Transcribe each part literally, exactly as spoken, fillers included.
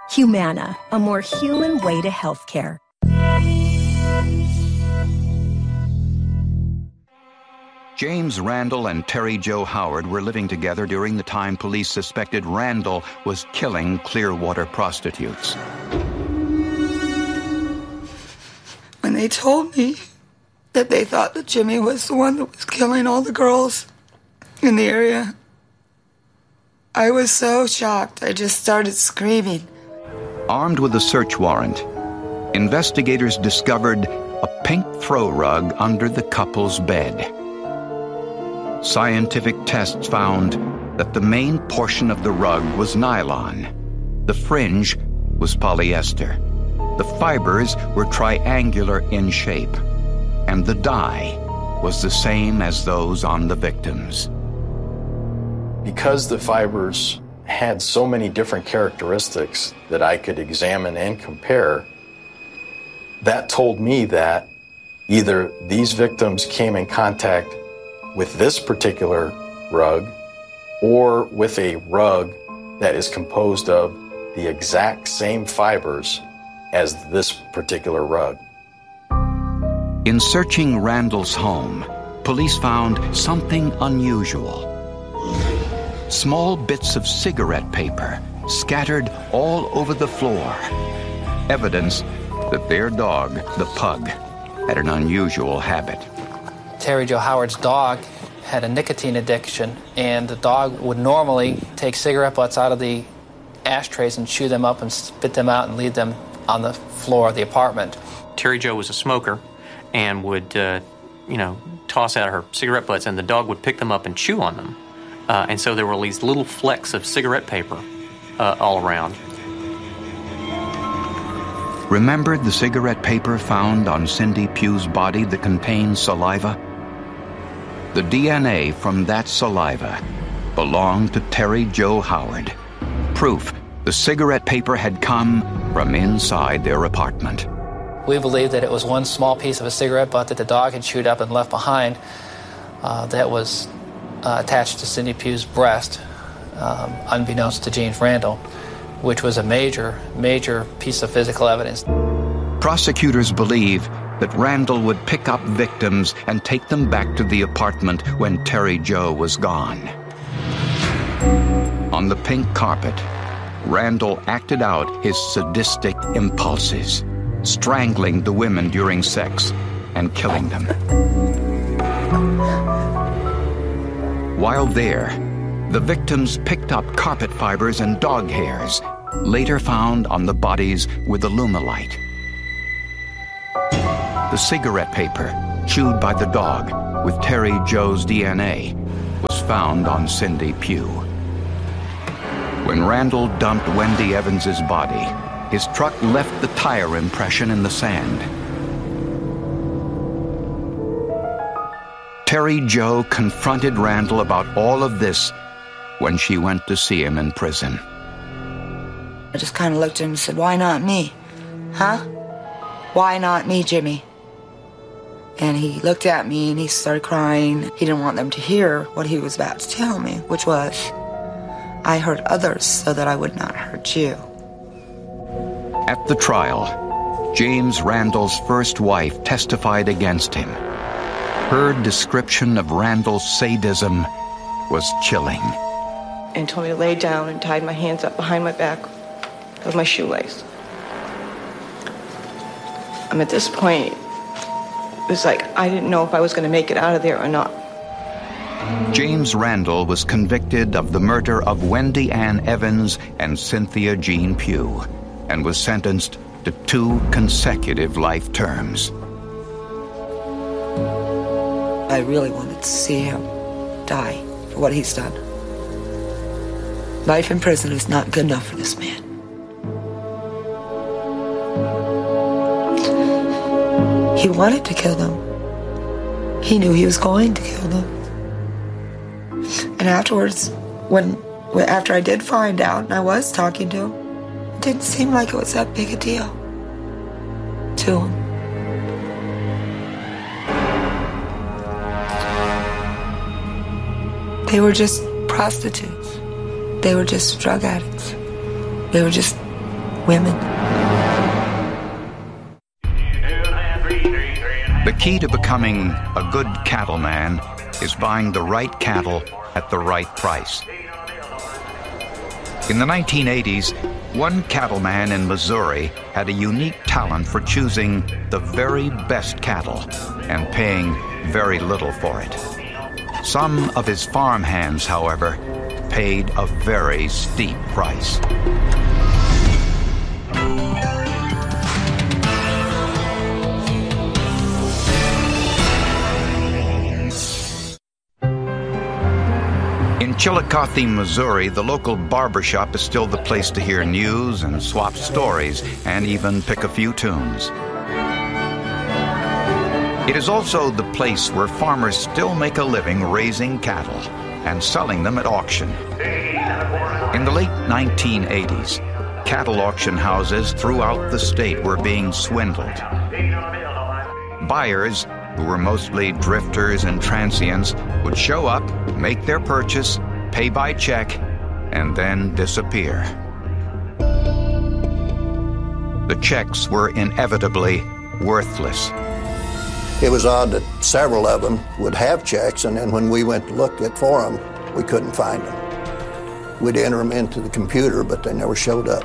Humana, a more human way to healthcare. James Randall and Terry Jo Howard were living together during the time police suspected Randall was killing Clearwater prostitutes. When they told me that they thought that Jimmy was the one that was killing all the girls in the area, I was so shocked. I just started screaming. Armed with a search warrant, investigators discovered a pink throw rug under the couple's bed. Scientific tests found that the main portion of the rug was nylon. The fringe was polyester. The fibers were triangular in shape, and the dye was the same as those on the victims. Because the fibers had so many different characteristics that I could examine and compare, that told me that either these victims came in contact with this particular rug or with a rug that is composed of the exact same fibers as this particular rug. In searching Randall's home, police found something unusual. Small bits of cigarette paper scattered all over the floor. Evidence that their dog, the pug, had an unusual habit. Terry Jo Howard's dog had a nicotine addiction, and the dog would normally take cigarette butts out of the ashtrays and chew them up and spit them out and leave them on the floor of the apartment. Terry Jo was a smoker and would, uh, you know, toss out her cigarette butts, and the dog would pick them up and chew on them. Uh, and so there were these little flecks of cigarette paper uh, all around. Remember the cigarette paper found on Cindy Pugh's body that contained saliva? The D N A from that saliva belonged to Terry Jo Howard. Proof the cigarette paper had come from inside their apartment. We believe that it was one small piece of a cigarette butt that the dog had chewed up and left behind uh, that was uh, attached to Cindy Pugh's breast, um, unbeknownst to James Randall, which was a major, major piece of physical evidence. Prosecutors believe that Randall would pick up victims and take them back to the apartment when Terry Jo was gone. On the pink carpet, Randall acted out his sadistic impulses, strangling the women during sex and killing them. While there, the victims picked up carpet fibers and dog hairs, later found on the bodies with Alumilite. The cigarette paper, chewed by the dog with Terry Jo's D N A, was found on Cindy Pugh. When Randall dumped Wendy Evans's body, his truck left the tire impression in the sand. Terry Jo confronted Randall about all of this when she went to see him in prison. I just kind of looked at him and said, "Why not me? Huh? Why not me, Jimmy?" And he looked at me and he started crying. He didn't want them to hear what he was about to tell me, which was, I hurt others so that I would not hurt you. At the trial, James Randall's first wife testified against him. Her description of Randall's sadism was chilling. And told me to lay down and tied my hands up behind my back with my shoelace. Um, at this point, it was like I didn't know if I was going to make it out of there or not. James Randall was convicted of the murder of Wendy Ann Evans and Cynthia Jean Pugh and was sentenced to two consecutive life terms. I really wanted to see him die for what he's done. Life in prison is not good enough for this man. He wanted to kill them. He knew he was going to kill them. And afterwards, when after I did find out and I was talking to him, it didn't seem like it was that big a deal to him. They were just prostitutes. They were just drug addicts. They were just women. The key to becoming a good cattleman is buying the right cattle at the right price. In the nineteen eighties, one cattleman in Missouri had a unique talent for choosing the very best cattle and paying very little for it. Some of his farm hands, however, paid a very steep price. In Chillicothe, Missouri, the local barbershop is still the place to hear news and swap stories and even pick a few tunes. It is also the place where farmers still make a living raising cattle and selling them at auction. In the late nineteen eighties, cattle auction houses throughout the state were being swindled. Buyers, who were mostly drifters and transients, would show up, make their purchase, pay by check, and then disappear. The checks were inevitably worthless. It was odd that several of them would have checks, and then when we went to look at for them, we couldn't find them. We'd enter them into the computer, but they never showed up.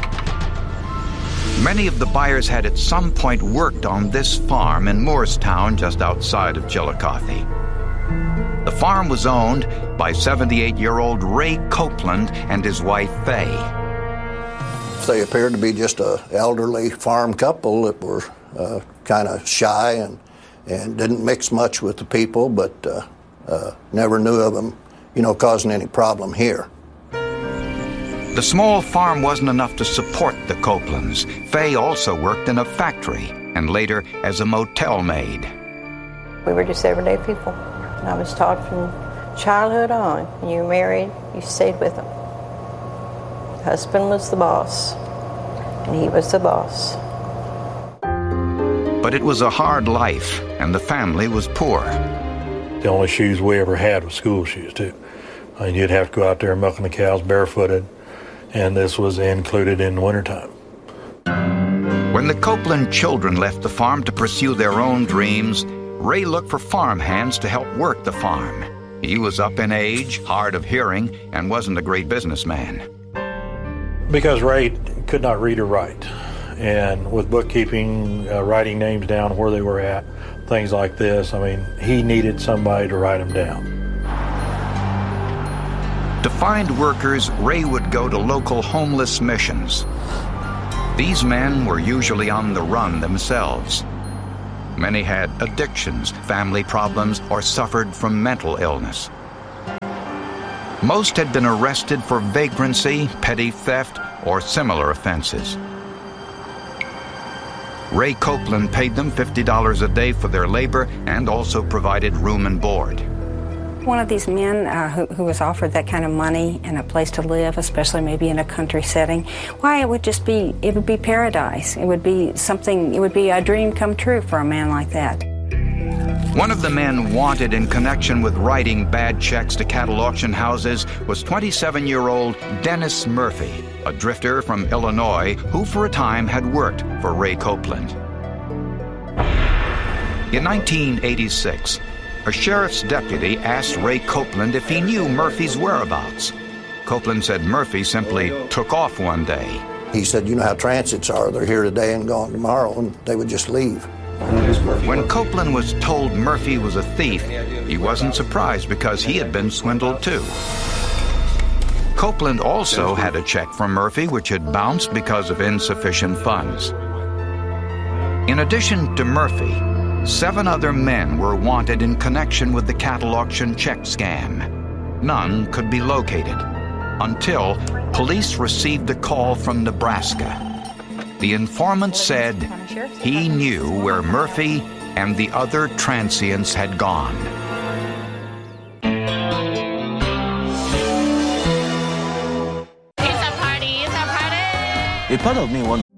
Many of the buyers had at some point worked on this farm in Moorestown, just outside of Chillicothe. The farm was owned by seventy-eight-year-old Ray Copeland and his wife, Faye. They appeared to be just an elderly farm couple that were uh, kind of shy and, and didn't mix much with the people, but uh, uh, never knew of them, you know, causing any problem here. The small farm wasn't enough to support the Copelands. Faye also worked in a factory and later as a motel maid. We were just everyday people. And I was taught from childhood on, when you were married, you stayed with them. The husband was the boss, and he was the boss. But it was a hard life, and the family was poor. The only shoes we ever had was school shoes, too. And you'd have to go out there milking the cows barefooted, and this was included in the wintertime. When the Copeland children left the farm to pursue their own dreams, Ray looked for farm hands to help work the farm. He was up in age, hard of hearing, and wasn't a great businessman. Because Ray could not read or write. And with bookkeeping, uh, writing names down where they were at, things like this, I mean, he needed somebody to write them down. To find workers, Ray would go to local homeless missions. These men were usually on the run themselves. Many had addictions, family problems, or suffered from mental illness. Most had been arrested for vagrancy, petty theft, or similar offenses. Ray Copeland paid them fifty dollars a day for their labor and also provided room and board. One of these men uh, who, who was offered that kind of money and a place to live, especially maybe in a country setting, why, it would just be, it would be paradise. It would be something, it would be a dream come true for a man like that. One of the men wanted in connection with writing bad checks to cattle auction houses was twenty-seven-year-old Dennis Murphy, a drifter from Illinois who for a time had worked for Ray Copeland. In nineteen eighty-six, a sheriff's deputy asked Ray Copeland if he knew Murphy's whereabouts. Copeland said Murphy simply took off one day. He said, you know how transits are. They're here today and gone tomorrow, and they would just leave. When Copeland was told Murphy was a thief, he wasn't surprised because he had been swindled too. Copeland also had a check from Murphy which had bounced because of insufficient funds. In addition to Murphy, seven other men were wanted in connection with the cattle auction check scam. None could be located until police received a call from Nebraska. The informant said he knew where Murphy and the other transients had gone. A part of me want